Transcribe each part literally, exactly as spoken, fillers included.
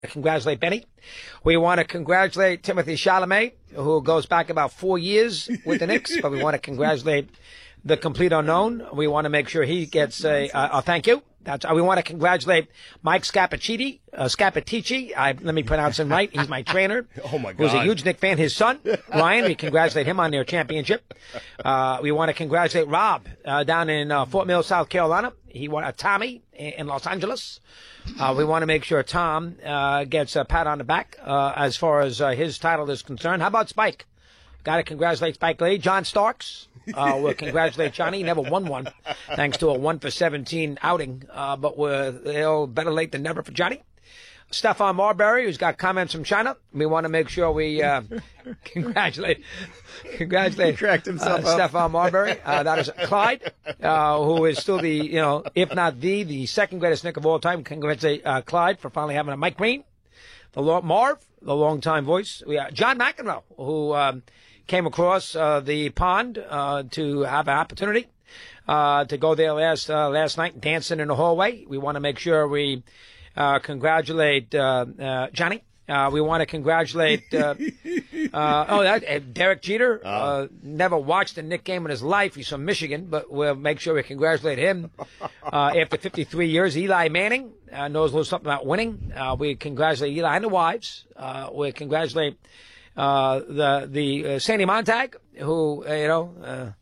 Congratulate Benny. We want to congratulate Timothy Chalamet, who goes back about four years with the Knicks, but we want to congratulate the complete unknown. We want to make sure he gets a, a, a thank you. That's, we want to congratulate Mike Scapacci, uh, Scapatici. I, let me pronounce him right. He's my trainer. Oh, my God. Who's a huge Knick fan. His son, Ryan, we congratulate him on their championship. Uh, we want to congratulate Rob uh, down in uh, Fort Mill, South Carolina. He won a Tommy in, in Los Angeles. Uh, we want to make sure Tom uh, gets a pat on the back uh, as far as uh, his title is concerned. How about Spike? Got to congratulate Spike Lee. John Starks. Uh, we'll congratulate Johnny. He never won one, thanks to a one for seventeen outing. Uh, but we're you know, better late than never for Johnny. Stefan Marbury, who's got comments from China. We want to make sure we uh, congratulate, congratulate Cracked himself uh, up. Stefan Marbury. Uh, that is Clyde, uh, who is still the, you know, if not the, the second greatest Knick of all time. Congratulate uh, Clyde for finally having a Mike Green. The long, Marv, the longtime voice. We have John McEnroe, who um, came across uh, the pond uh, to have an opportunity uh, to go there last uh, last night, dancing in the hallway. We want to make sure we uh, congratulate uh, uh, Johnny. Uh, we want to congratulate uh, uh, oh that uh, Derek Jeter. Uh, never watched a Knick game in his life. He's from Michigan, but we'll make sure we congratulate him. Uh, after fifty-three years, Eli Manning uh, knows a little something about winning. Uh, we congratulate Eli and the wives. Uh, we congratulate uh, the the uh, Sandy Montag, who uh, you know. Uh,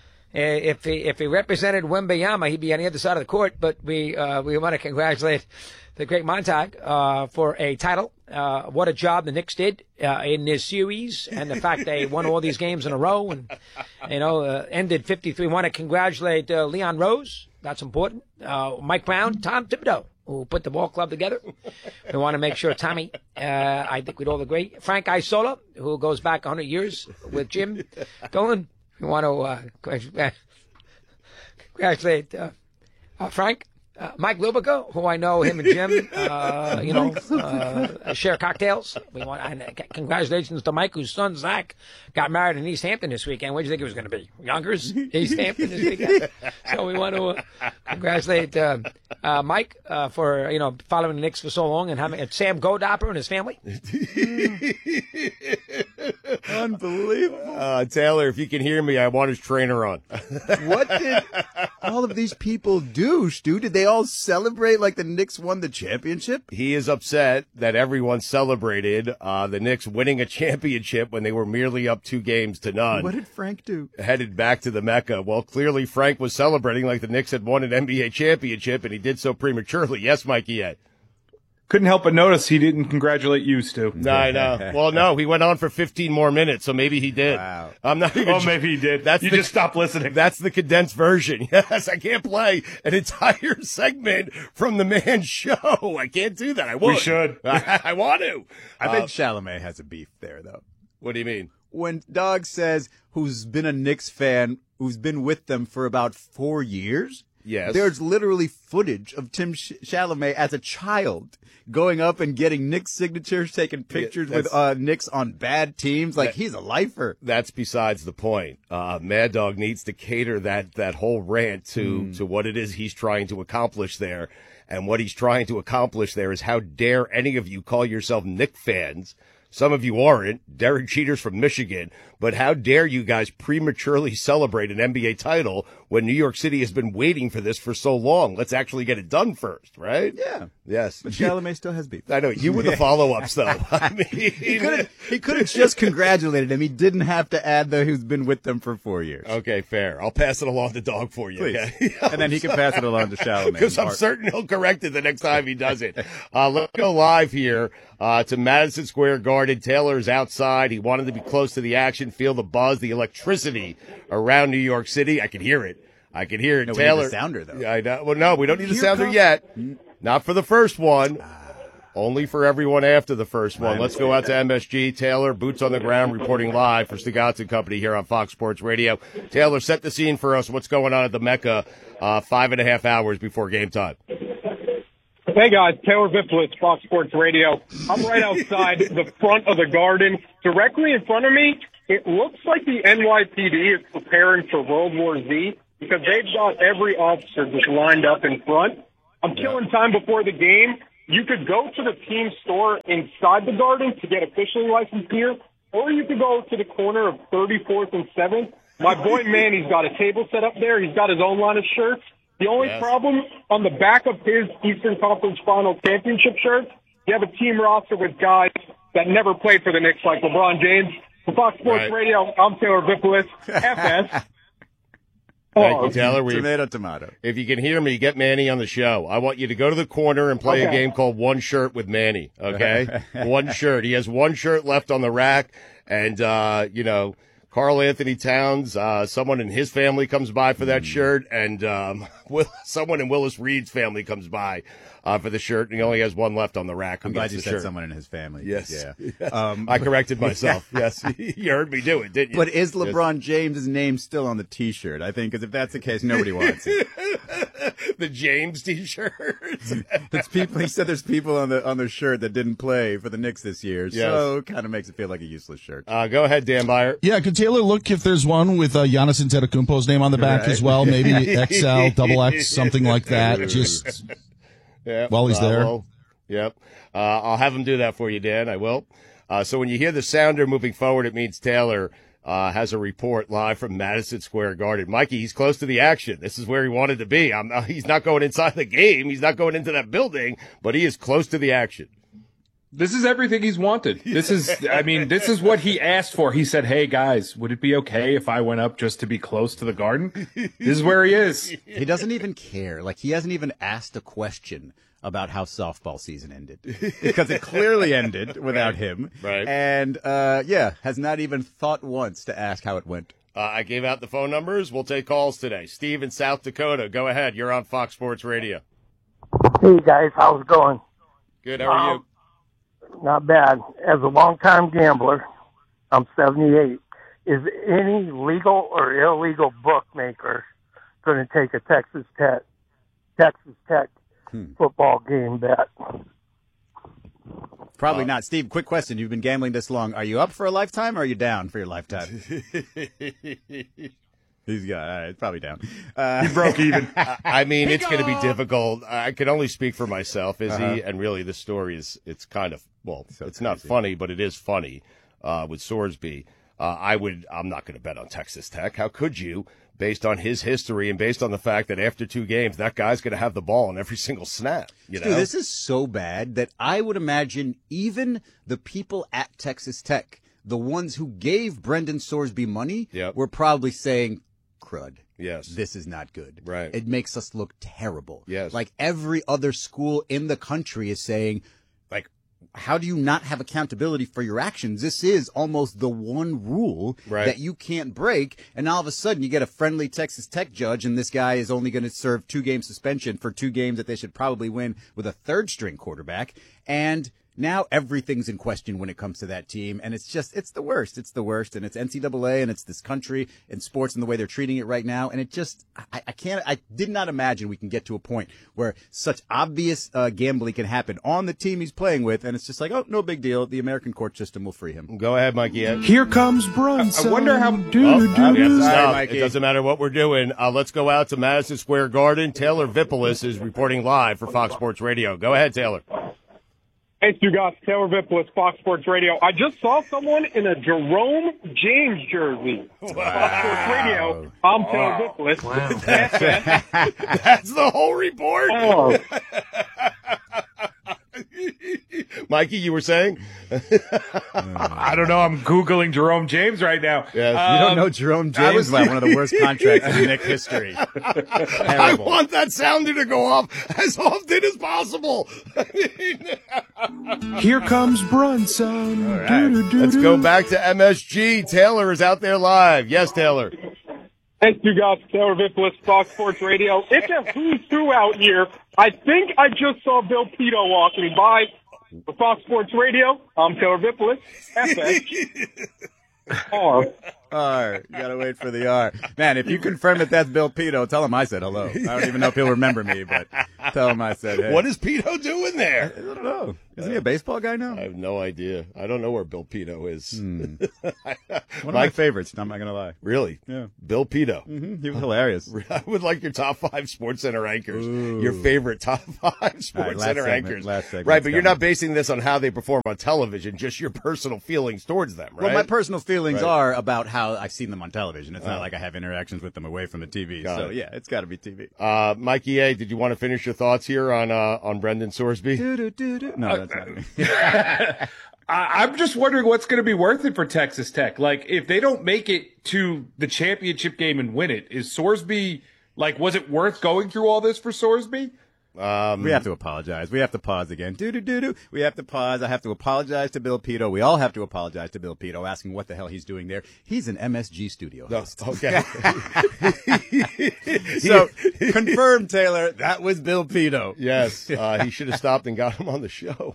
if he if he represented Wembayama, he'd be on the other side of the court. But we uh, we want to congratulate the great Montag uh, for a title. Uh, what a job the Knicks did uh, in this series, and the fact they won all these games in a row, and you know uh, ended fifty-three. Want to congratulate uh, Leon Rose. That's important. Uh, Mike Brown, Tom Thibodeau, who put the ball club together. We want to make sure Tommy. Uh, I think we'd all agree. Frank Isola, who goes back one hundred years with Jim Dolan. We want to uh, congratulate uh, uh, Frank. Uh, Mike Lubica, who I know him and Jim, uh, you know, uh, share cocktails. We want and congratulations to Mike, whose son Zach got married in East Hampton this weekend. What did you think it was going to be? Yonkers, East Hampton this weekend. So we want to uh, congratulate uh, uh, Mike uh, for you know following the Knicks for so long and having uh, Sam Godopper and his family. Unbelievable. Uh, Taylor, if you can hear me, I want his trainer on. What did all of these people do, Stu? Did they all celebrate like the Knicks won the championship? He is upset that everyone celebrated uh, the Knicks winning a championship when they were merely up two games to none. What did Frank do? Headed back to the Mecca. Well, clearly Frank was celebrating like the Knicks had won an N B A championship, and he did so prematurely. Yes, Mikey Ed. Couldn't help but notice he didn't congratulate you, Stu. No, I know. Well, no, he went on for fifteen more minutes, so maybe he did. Wow. I'm not even. Oh, maybe he did. That's you the, just stopped listening. That's the condensed version. Yes, I can't play an entire segment from the man's show. I can't do that. I would. We should. I, I want to. I think Uh, Chalamet has a beef there, though. What do you mean? When Dog says who's been a Knicks fan, who's been with them for about four years, Yes. there's literally footage of Tim Ch- Chalamet as a child going up and getting Knicks signatures, taking pictures Yeah, with uh, Knicks on bad teams. Like, That- he's a lifer. That's besides the point. Uh, Mad Dog needs to cater that, that whole rant to, Mm. to what it is he's trying to accomplish there. And what he's trying to accomplish there is how dare any of you call yourself Knick fans. Some of you aren't. Derek Jeter's from Michigan. But how dare you guys prematurely celebrate an N B A title when New York City has been waiting for this for so long? Let's actually get it done first, right? Yeah. Yes. But Chalamet still has beef. I know. You were the follow-ups, though. I mean, He could have he could have just congratulated him. He didn't have to add the who's been with them for four years. Okay, fair. I'll pass it along to Dog for you. Please. Okay? And then he can pass it along to Chalamet. Because I'm Mark. certain he'll correct it the next time he does it. Uh, let's go live here uh, to Madison Square Garden. Taylor is outside. He wanted to be close to the action, feel the buzz, the electricity around New York City. I can hear it. I can hear it. No, we Taylor. need the sounder, though. Yeah, I know. Well, no, we don't need the Here sounder comes- yet. Not for the first one. Only for everyone after the first one. I Let's go out to M S G. Taylor, boots on the ground, reporting live for Stugotz and Company here on Fox Sports Radio. Taylor, set the scene for us. What's going on at the Mecca uh, five and a half hours before game time? Hey guys, Taylor Viplis, Fox Sports Radio. I'm right outside the front of the Garden. Directly in front of me, it looks like the N Y P D is preparing for World War Z because they've got every officer just lined up in front. I'm killing time before the game. You could go to the team store inside the Garden to get officially licensed beer, or you could go to the corner of thirty-fourth and seventh. My boy Manny's got a table set up there. He's got his own line of shirts. The only Yes. problem, on the back of his Eastern Conference Final Championship shirts, you have a team roster with guys that never played for the Knicks, like LeBron James. For Fox Sports Right. Radio, I'm Taylor Vipolis, F S. Thank you, Taylor. We, Tomato, tomato. if you can hear me, get Manny on the show. I want you to go to the corner and play a Okay. game called One Shirt with Manny, okay? One shirt. He has one shirt left on the rack, and, uh, you know, Carl Anthony Towns, uh, someone in his family comes by for that shirt, and um, Will, someone in Willis Reed's family comes by uh, for the shirt, and he only has one left on the rack. I'm glad against you the said shirt. someone in his family. Yes. Yeah. Um, I corrected myself. Yes. You heard me do it, didn't you? But is LeBron James' name still on the T-shirt? I think, because if that's the case, nobody wants it. The James T-shirt. There's people. He said there's people on the on the shirt that didn't play for the Knicks this year, so it kind of makes it feel like a useless shirt. Uh, go ahead, Dan Byer. Yeah, could Taylor look if there's one with uh, Giannis Antetokounmpo's name on the back Right. as well? Maybe X L, double X, something like that. Just Yeah, While he's uh, there. well, yep. Uh, I'll have him do that for you, Dan. I will. Uh, so when you hear the sounder moving forward, it means Taylor uh, has a report live from Madison Square Garden. Mikey, he's close to the action. This is where he wanted to be. I'm, uh, he's not going inside the game. He's not going into that building, but he is close to the action. This is everything he's wanted. This is, I mean, this is what he asked for. He said, hey, guys, would it be okay if I went up just to be close to the Garden? This is where he is. He doesn't even care. Like, he hasn't even asked a question about how softball season ended, because it clearly ended without him. Right. And, uh, yeah, has not even thought once to ask how it went. Uh, I gave out the phone numbers. We'll take calls today. Steve in South Dakota, go ahead. You're on Fox Sports Radio. Hey guys, how's it going? Good. How are you? Um, Not bad. As a longtime gambler, I'm seventy-eight. Is any legal or illegal bookmaker going to take a Texas Tech, Texas Tech Hmm. football game bet? Probably not. Steve, quick question. You've been gambling this long. Are you up for a lifetime, or are you down for your lifetime? He's got, all right, probably down. Uh, He broke even. I mean, it's going to be difficult. I can only speak for myself, Izzy, Uh-huh. and really the story is, it's kind of, well, So it's not crazy. funny, but it is funny uh, with Sorsby. Uh, I would, I'm not going to bet on Texas Tech. How could you, based on his history and based on the fact that after two games, that guy's going to have the ball on every single snap, you know? Dude, this is so bad that I would imagine even the people at Texas Tech, the ones who gave Brendan Sorsby money, Yep. were probably saying, crud. Yes. This is not good. Right. It makes us look terrible. Yes. Like every other school in the country is saying, like, how do you not have accountability for your actions? This is almost the one rule Right. that you can't break. And all of a sudden you get a friendly Texas Tech judge, and this guy is only going to serve two game suspension for two games that they should probably win with a third string quarterback. And now everything's in question when it comes to that team. And it's just, it's the worst. It's the worst. And it's N C double A and it's this country and sports and the way they're treating it right now. And it just, I, I can't, I did not imagine we can get to a point where such obvious uh, gambling can happen on the team he's playing with. And it's just like, oh, no big deal. The American court system will free him. Go ahead, Mikey. Yeah. here comes Brunson. I wonder how- Oh, we have to stop. Sorry, Mikey. It doesn't matter what we're doing. Uh, let's go out to Madison Square Garden. Taylor Vipolis is reporting live for Fox Sports Radio. Go ahead, Taylor. Hey, you guys, Taylor Vipolis, Fox Sports Radio. I just saw someone in a Jerome James jersey. Fox Sports Radio. I'm Taylor Vipolis. F S. That's the whole report. Oh. Mikey, you were saying? I don't know. I'm Googling Jerome James right now. Yes. You don't Um, know Jerome I James was- had one of the worst contracts in Knicks history. I Terrible. want that sounder to go off as often as possible. Here comes Brunson. Let's go back to M S G. Taylor is out there live. Yes, Taylor. Thank you guys, Taylor Vipolis, Fox Sports Radio. It's a who's who out here. I think I just saw Bill Pito walking by. For Fox Sports Radio, I'm Taylor Vipolis, F S. R. R. You gotta wait for the R. Man, if you confirm that that's Bill Pito, tell him I said hello. I don't even know if he'll remember me, but tell him I said hey. What is Pito doing there? I don't know. Isn't he a baseball guy now? I have no idea. I don't know where Bill Pito is. Hmm. One of my favorites, I'm not going to lie. Really? Yeah. Bill Pito. Mm-hmm. He was hilarious. I would like your top five Sports Center anchors. Ooh. Your favorite top five Sports right, Center segment, anchors. last segment, right, but you're coming. not basing this on how they perform on television, just your personal feelings towards them, right? Well, my personal feelings Right. are about how I've seen them on television. It's Uh, not like I have interactions with them away from the T V. Got So, it. yeah, it's got to be T V. Uh, Mikey A., did you want to finish your thoughts here on uh, on Brendan Sorsby? Do-do-do-do. No, that's not me. I, I'm just wondering what's going to be worth it for Texas Tech. Like, if they don't make it to the championship game and win it, is Sorsby, like, was it worth going through all this for Sorsby? Um, We have to apologize. We have to pause again. Do do do do. We have to pause. I have to apologize to Bill Pito. We all have to apologize to Bill Pito, asking what the hell he's doing there. He's an M S G studio no, host. okay. So confirmed, Taylor. That was Bill Pito. Yes, uh, he should have stopped and got him on the show.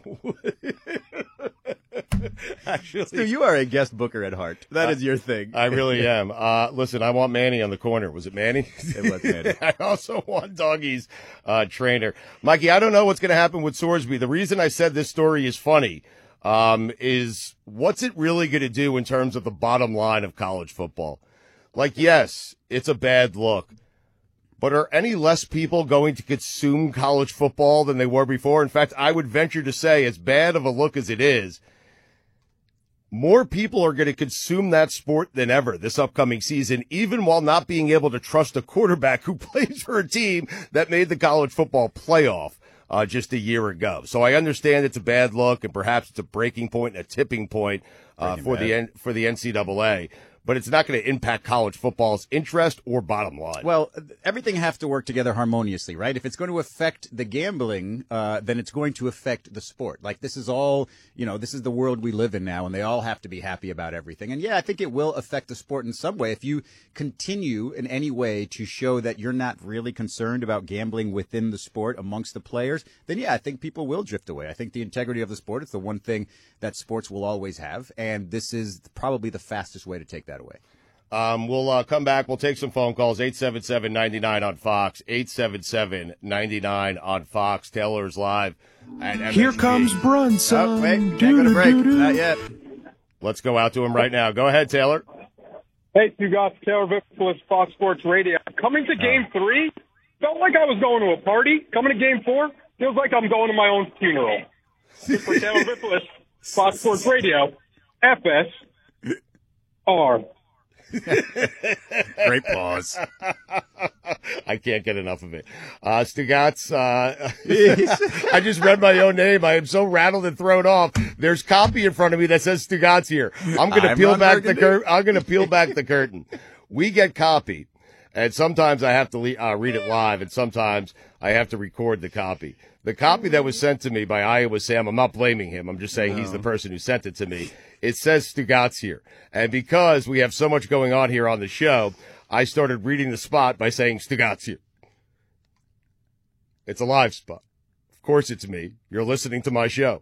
Actually, Stu, you are a guest booker at heart. That is your thing. I really am. Uh, listen, I want Manny on the corner. Was it Manny? It was Manny. I also want Doggy's uh, trainer. Mikey, I don't know what's going to happen with Sorsby. The reason I said this story is funny um, is what's it really going to do in terms of the bottom line of college football? Like, yes, it's a bad look. But are any less people going to consume college football than they were before? In fact, I would venture to say, as bad of a look as it is, more people are going to consume that sport than ever this upcoming season, even while not being able to trust a quarterback who plays for a team that made the college football playoff uh, just a year ago. So I understand it's a bad look, and perhaps it's a breaking point and a tipping point uh, for the N- for the N C double A. But it's not going to impact college football's interest or bottom line. Well, everything has to work together harmoniously, right? If it's going to affect the gambling, uh, then it's going to affect the sport. Like, this is all, you know, this is the world we live in now, and they all have to be happy about everything. And, yeah, I think it will affect the sport in some way. If you continue in any way to show that you're not really concerned about gambling within the sport amongst the players, then, yeah, I think people will drift away. I think the integrity of the sport is the one thing that sports will always have, and this is probably the fastest way to take that away. Um, we'll uh, come back. We'll take some phone calls. eight seven seven, nine nine on Fox. eight seven seven, nine nine on Fox. Taylor's live at M S G. Here comes Brunson. Oh, wait, can't go to break. Not yet. Let's go out to him right now. Go ahead, Taylor. Hey, you guys, Taylor Vickers, Fox Sports Radio. Coming to Game Three, felt like I was going to a party. Coming to Game Four, feels like I'm going to my own funeral. This for Taylor Vickers, Fox Sports Radio, F S R. Great pause. I can't get enough of it. Uh, Stugatz, uh, I just read my own name. I am so rattled and thrown off. There's copy in front of me that says Stugatz here. I'm going to I'm peel on back Burgundy. the curtain. I'm going to peel back the curtain. We get copy, and sometimes I have to le- uh, read it live, and sometimes I have to record the copy. The copy that was sent to me by Iowa Sam, I'm not blaming him. I'm just saying no. He's the person who sent it to me. It says Stugatz here. And because we have so much going on here on the show, I started reading the spot by saying Stugatz here. It's a live spot. Of course it's me. You're listening to my show.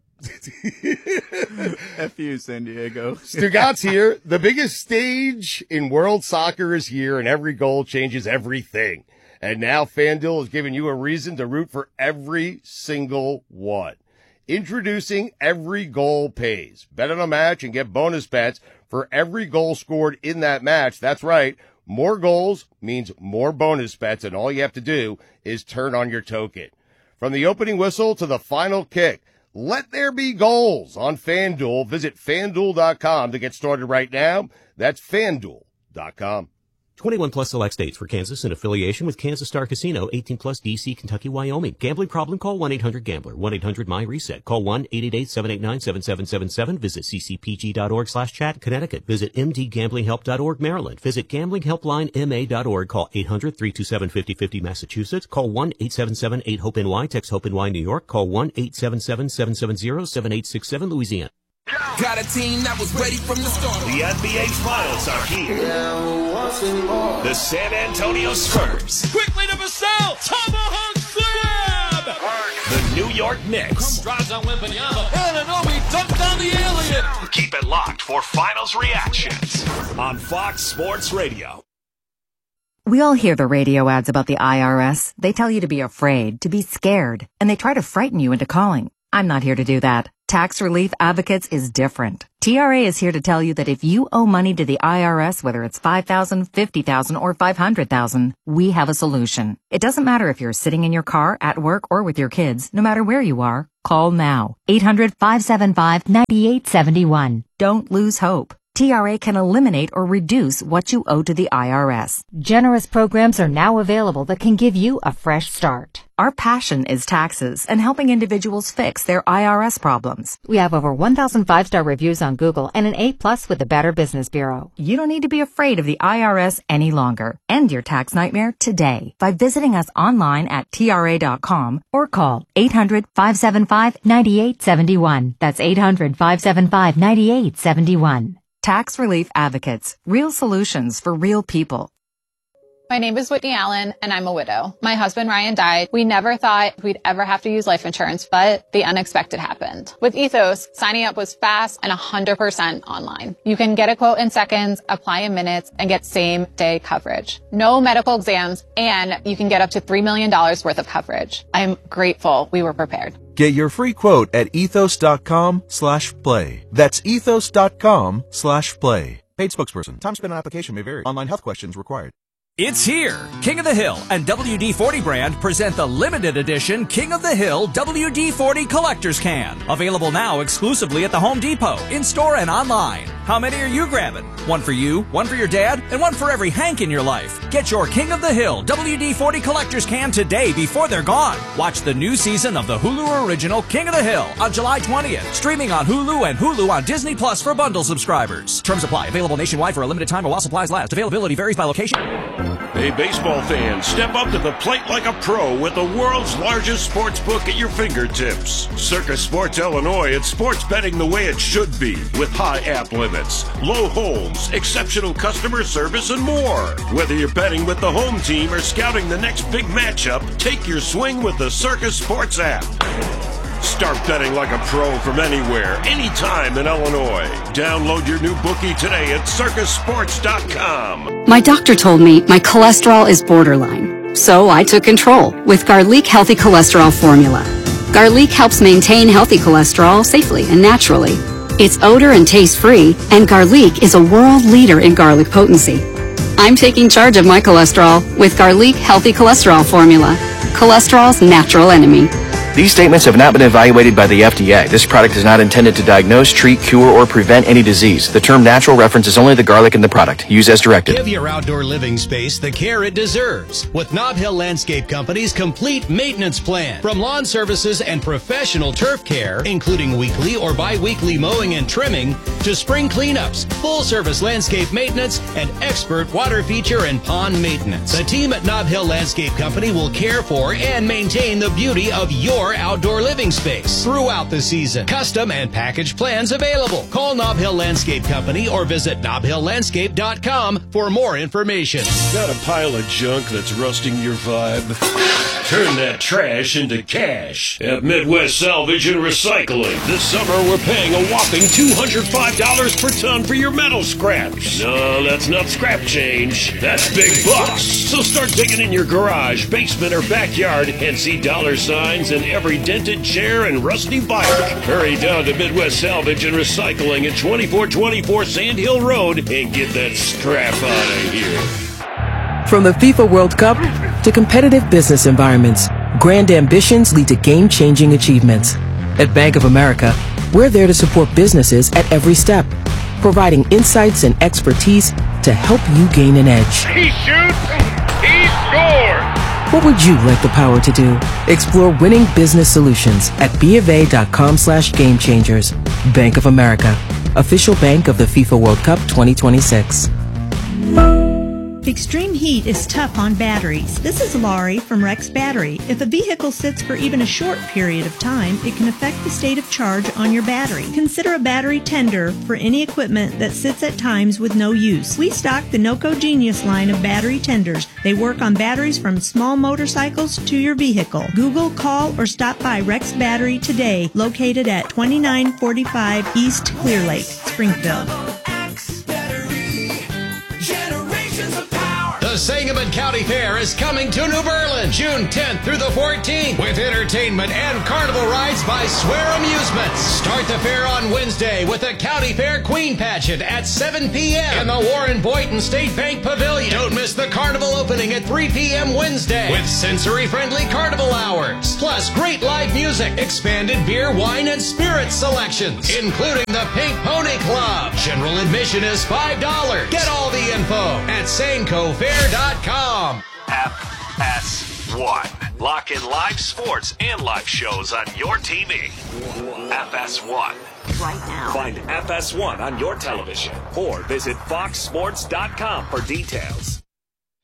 F you, San Diego. Stugatz here. The biggest stage in world soccer is here, and every goal changes everything. And now FanDuel has given you a reason to root for every single one. Introducing Every Goal Pays. Bet on a match and get bonus bets for every goal scored in that match. That's right. More goals means more bonus bets, and all you have to do is turn on your token. From the opening whistle to the final kick, let there be goals on FanDuel. Visit FanDuel dot com to get started right now. That's FanDuel dot com. twenty-one plus select states. For Kansas in affiliation with Kansas Star Casino. eighteen plus D C, Kentucky, Wyoming. Gambling problem? Call one eight hundred gambler. one eight hundred my reset. Call one eight eight eight, seven eight nine, seven seven seven seven. Visit c c p g dot org slash chat. Connecticut. Visit m d gambling help dot org. Maryland. Visit gambling helpline m a dot org. Call eight hundred, three two seven, five oh five oh. Massachusetts. Call one eight seven seven, eight hope N Y. Text HOPE-N Y New York. Call one eight seven seven, seven seven zero, seven eight six seven. Louisiana. Got a team that was ready from the start. The N B A Finals are here. The San Antonio Spurs. Quickly to Vassell. Tomahawk slam. The New York Knicks. Drives on Wembanyama. Anunoby dunked on the alien. Keep it locked for finals reactions on Fox Sports Radio. We all hear the radio ads about the I R S. They tell you to be afraid, to be scared, and they try to frighten you into calling. I'm not here to do that. Tax Relief Advocates is different. T R A is here to tell you that if you owe money to the I R S, whether it's five thousand dollars, fifty thousand dollars, or five hundred thousand dollars, we have a solution. It doesn't matter if you're sitting in your car, at work, or with your kids. No matter where you are, call now. eight hundred, five seven five, nine eight seven one. Don't lose hope. T R A can eliminate or reduce what you owe to the I R S. Generous programs are now available that can give you a fresh start. Our passion is taxes and helping individuals fix their I R S problems. We have over one thousand five-star reviews on Google and an A plus with the Better Business Bureau. You don't need to be afraid of the I R S any longer. End your tax nightmare today by visiting us online at T R A dot com or call eight hundred, five seven five, nine eight seven one. That's eight hundred, five seven five, nine eight seven one. Tax Relief Advocates. Real solutions for real people. My name is Whitney Allen, and I'm a widow. My husband, Ryan, died. We never thought we'd ever have to use life insurance, but the unexpected happened. With Ethos, signing up was fast and one hundred percent online. You can get a quote in seconds, apply in minutes, and get same-day coverage. No medical exams, and you can get up to three million dollars worth of coverage. I'm grateful we were prepared. Get your free quote at ethos.com slash play. That's ethos.com slash play. Paid spokesperson. Time spent on application may vary. Online health questions required. It's here. King of the Hill and W D forty brand present the limited edition King of the Hill W D forty Collector's Can. Available now exclusively at the Home Depot, in-store and online. How many are you grabbing? One for you, one for your dad, and one for every Hank in your life. Get your King of the Hill W D forty Collector's Can today before they're gone. Watch the new season of the Hulu original King of the Hill on July twentieth. Streaming on Hulu and Hulu on Disney Plus for bundle subscribers. Terms apply. Available nationwide for a limited time while supplies last. Availability varies by location. Hey, baseball fans, step up to the plate like a pro with the world's largest sports book at your fingertips. Circus Sports Illinois, it's sports betting the way it should be, with high app limits, low holds, exceptional customer service, and more. Whether you're betting with the home team or scouting the next big matchup, take your swing with the Circus Sports app. Start betting like a pro from anywhere, anytime in Illinois. Download your new bookie today at circus sports dot com. My doctor told me my cholesterol is borderline, so I took control with Garlic Healthy Cholesterol Formula. Garlic helps maintain healthy cholesterol safely and naturally. It's odor and taste free, and Garlic is a world leader in garlic potency. I'm taking charge of my cholesterol with Garlic Healthy Cholesterol Formula, cholesterol's natural enemy. These statements have not been evaluated by the F D A. This product is not intended to diagnose, treat, cure, or prevent any disease. The term natural references only the garlic in the product. Use as directed. Give your outdoor living space the care it deserves with Nob Hill Landscape Company's complete maintenance plan. From lawn services and professional turf care, including weekly or bi-weekly mowing and trimming, to spring cleanups, full-service landscape maintenance, and expert water feature and pond maintenance. The team at Nob Hill Landscape Company will care for and maintain the beauty of your outdoor living space throughout the season. Custom and package plans available. Call Nob Hill Landscape Company or visit nob hill landscape dot com for more information. Got a pile of junk that's rusting your vibe? Turn that trash into cash at Midwest Salvage and Recycling. This summer, we're paying a whopping two hundred five dollars per ton for your metal scraps. No, that's not scrap change. That's big bucks. So start digging in your garage, basement, or backyard and see dollar signs in every dented chair and rusty bike. Hurry down to Midwest Salvage and Recycling at twenty-four twenty-four Sand Hill Road and get that scrap out of here. From the FIFA World Cup to competitive business environments, grand ambitions lead to game-changing achievements. At Bank of America, we're there to support businesses at every step, providing insights and expertise to help you gain an edge. He shoots, he scores! What would you like the power to do? Explore winning business solutions at bofa.com slash game changers. Bank of America, official bank of the FIFA World Cup twenty twenty-six. Extreme heat is tough on batteries. This is Laurie from Rex Battery. If a vehicle sits for even a short period of time, it can affect the state of charge on your battery. Consider a battery tender for any equipment that sits at times with no use. We stock the NOCO Genius line of battery tenders. They work on batteries from small motorcycles to your vehicle. Google, call, or stop by Rex Battery today, located at twenty-nine forty-five East Clear Lake. Springfield. The Sangamon County Fair is coming to New Berlin June tenth through the fourteenth with entertainment and carnival rides by Swear Amusements. Start the fair on Wednesday with the County Fair Queen Pageant at seven p.m. in the Warren Boynton State Bank Pavilion. Don't miss the carnival opening at three p.m. Wednesday with sensory-friendly carnival hours. Plus great live music, expanded beer, wine, and spirit selections, including the Pink Pony Club. General admission is five dollars. Get all the info at Sanco Fair dot com. F S one. Lock in live sports and live shows on your T V. F S one. Right now. Find F S one on your television or visit fox sports dot com for details.